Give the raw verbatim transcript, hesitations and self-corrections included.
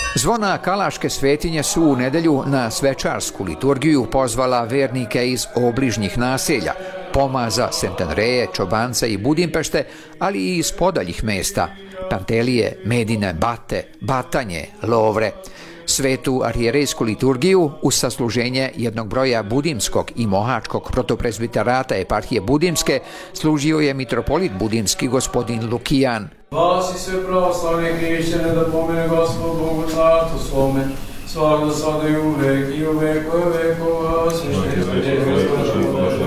Zvona Kalaške svetinje su u nedelju na svečarsku liturgiju pozvala vernike iz obližnjih naselja, Pomaza, Sentandreje, Čobanca i Budimpešte, ali i iz podaljih mesta, Pantelije, Medine, Bate, Batanje, Lovre. Svetu arhijerejsku liturgiju uz sasluženje jednog broja budimskog i mohačkog protopresbiterata eparhije Budimske služio je mitropolit budimski gospodin Lukijan. Glasi sve pravoslavne hrišćane da pomene Gospod Bogu Tatu svome, svakda sada i uvek i u vekove vekova, sve što je